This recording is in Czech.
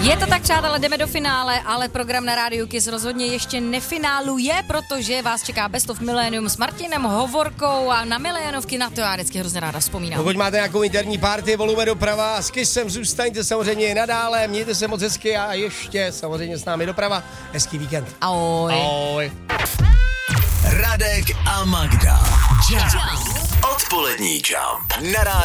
Je to tak, přátelé, jdeme do finále, ale program na Rádiu Kiss rozhodně ještě nefináluje, protože vás čeká Best of Millennium s Martinem Hovorkou a na milionovky na to já vždycky hrozně ráda vzpomínám. Pokud máte nějakou interní party, volume doprava a s Kissem zůstaňte samozřejmě i nadále, mějte se moc hezky a ještě samozřejmě s námi doprava. Hezký víkend. Ahoj. Ahoj. Radek a Magda. Jump. Odpolední Jump. Na